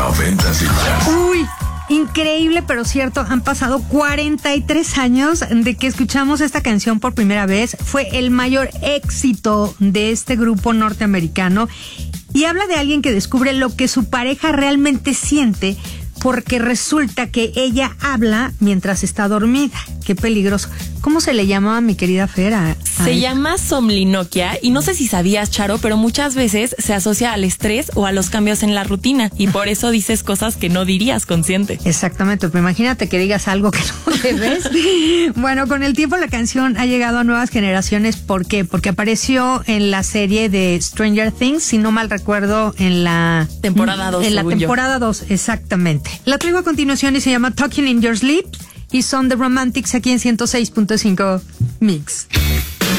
90s y más. Uy, increíble, pero cierto, han pasado 43 años de que escuchamos esta canción por primera vez. Fue el mayor éxito de este grupo norteamericano y habla de alguien que descubre lo que su pareja realmente siente porque resulta que ella habla mientras está dormida. Qué peligroso. ¿Cómo se le llamaba, mi querida Fera? Se llama somninoquia y no sé si sabías, Charo, pero muchas veces se asocia al estrés o a los cambios en la rutina y por eso dices cosas que no dirías consciente. Exactamente, pero imagínate que digas algo que no debes. Bueno, con el tiempo la canción ha llegado a nuevas generaciones. ¿Por qué? Porque apareció en la serie de Stranger Things, si no mal recuerdo, en la temporada 2. En la temporada 2, exactamente. La traigo a continuación y se llama Talking in Your Sleep y son The Romantics aquí en 106.5 Mix.